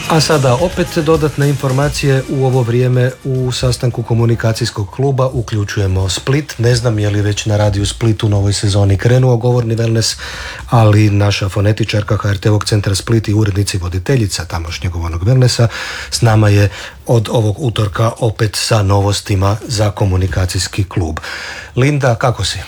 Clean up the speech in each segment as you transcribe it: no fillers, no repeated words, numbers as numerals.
A sada opet dodatne informacije u ovo vrijeme u sastanku komunikacijskog kluba. Uključujemo Split. Ne znam je li već na radiju Split u novoj sezoni krenuo govorni wellness, ali naša fonetičarka HRT-ovog centra Split i urednici voditeljica tamošnjeg govornog wellnessa s nama je od ovog utorka opet sa novostima za komunikacijski klub. Linda, kako si?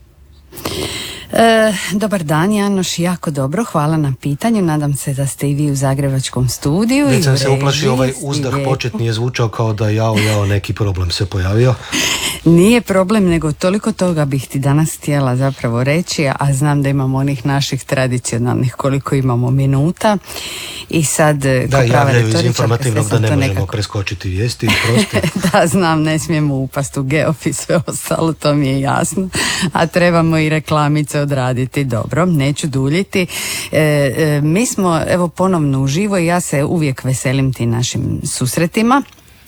Dobar dan, Janoš, jako dobro, hvala na pitanju, nadam se da ste i vi u zagrebačkom studiju. Već sam se uplašio, ovaj uzdah početni je zvučao kao da jao, neki problem se pojavio. Nije problem, nego toliko toga bih ti danas htjela zapravo reći, a znam da imamo onih naših tradicionalnih koliko imamo minuta i sad... Da, javljaju iz informativnog da ne možemo preskočiti vijesti, prosti. Da, znam, ne smijemo upast u Geof i sve ostalo, to mi je jasno, a trebamo i reklamice odraditi. Dobro, neću duljiti. Mi smo evo ponovno uživo i ja se uvijek veselim tim našim susretima.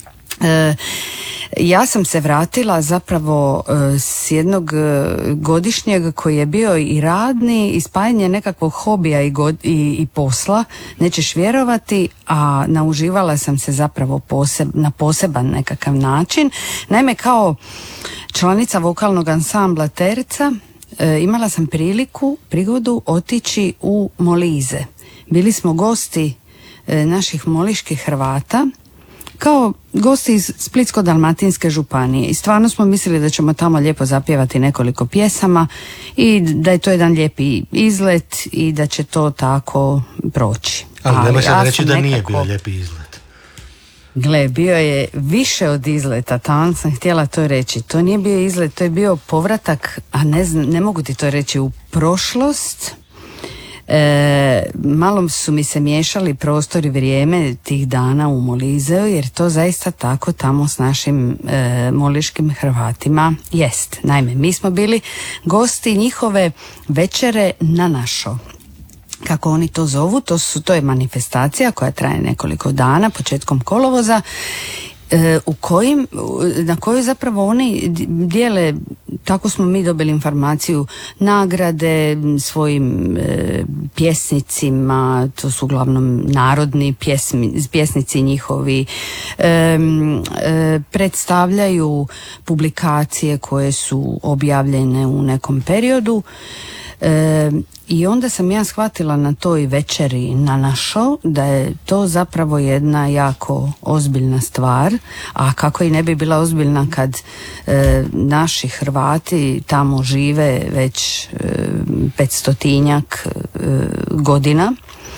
Ja sam se vratila zapravo s jednog godišnjeg koji je bio i radni i spajanje nekakvog hobija i posla, nećeš vjerovati, a nauživala sam se zapravo na poseban nekakav način. Naime, kao članica vokalnog ansambla Terca imala sam prigodu otići u Molize. Bili smo gosti naših moliških Hrvata, kao gosti iz Splitsko-dalmatinske županije, i stvarno smo mislili da ćemo tamo lijepo zapjevati nekoliko pjesama i da je to jedan lijepi izlet i da će to tako proći. Ali nemoj sad reći da nije bio lijepi izlet. Gle, bio je više od izleta, tamo sam htjela to reći. To nije bio izlet, to je bio povratak, a ne mogu ti to reći, u prošlost. Malo su mi se miješali prostor i vrijeme tih dana u Molizeu, jer to zaista tako tamo s našim moliškim Hrvatima jest. Naime, mi smo bili gosti njihove večere na našo. Kako oni to zovu, to je manifestacija koja traje nekoliko dana, početkom kolovoza, na kojoj zapravo oni dijele, tako smo mi dobili informaciju, nagrade svojim pjesnicima, to su uglavnom narodni pjesnici njihovi, predstavljaju publikacije koje su objavljene u nekom periodu. I onda sam ja shvatila na toj večeri na našo da je to zapravo jedna jako ozbiljna stvar, a kako i ne bi bila ozbiljna kad naši Hrvati tamo žive već 500-tinjak godina,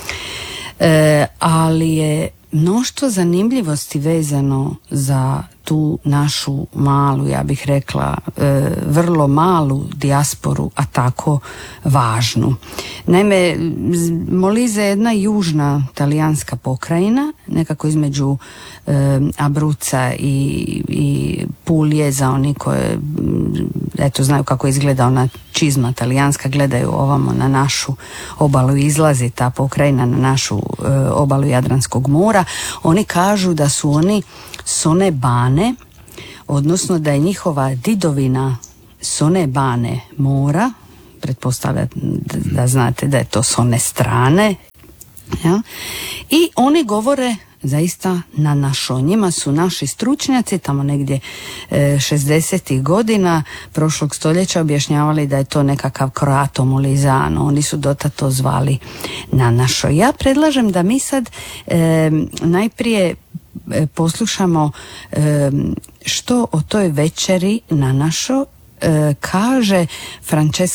ali je mnoštvo zanimljivosti vezano za tu našu malu, ja bih rekla, vrlo malu dijasporu, a tako važnu. Naime, Molise je jedna južna talijanska pokrajina, nekako između Abruca i Pulje, za oni koje znaju kako izgleda ona čizma talijanska, gledaju ovamo na našu obalu, izlazi ta pokrajina na našu obalu Jadranskog mora. Oni kažu da su oni s one bane, odnosno da je njihova didovina s one bane mora, pretpostavljam da znate da je to s one strane, ja? I oni govore zaista na našo. Njima su naši stručnjaci tamo negdje 60. godina prošlog stoljeća objašnjavali da je to nekakav Croato Molisano. Oni su dotad to zvali na našo. Ja predlažem da mi sad najprije poslušamo što o toj večeri na našo kaže Francesca